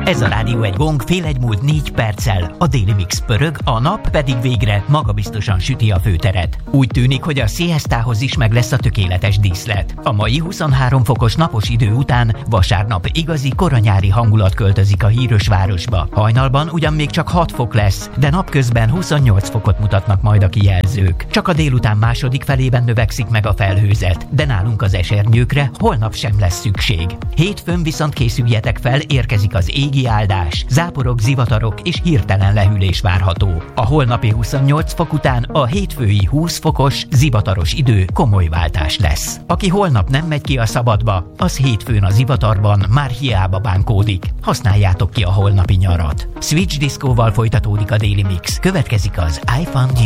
Ez a rádió egy gong, fél egy múlt 4 perccel. A Daily Mix pörög, a nap pedig végre magabiztosan süti a főteret. Úgy tűnik, hogy a siestához is meg lesz a tökéletes díszlet. A mai 23 fokos napos idő után vasárnap igazi koranyári hangulat költözik a hírös városba. Hajnalban ugyan még csak 6 fok lesz, de napközben 28 fokot mutatnak majd a kijelzők. Csak a délután második felében növekszik meg a felhőzet, de nálunk az esernyőkre holnap sem lesz szükség. Hétfőn viszont készüljetek fel, érkezik az égi áldás, záporok, zivatarok és hirtelen lehűlés várható. A holnapi 28 fok után a hétfői 20 fokos, zivataros idő komoly váltás lesz. Aki holnap nem megy ki a szabadba, az hétfőn a zivatarban már hiába bánkódik. Használjátok ki a holnapi nyarat. Switch diszkóval folytatódik a Daily Mix. Következik az I Found You.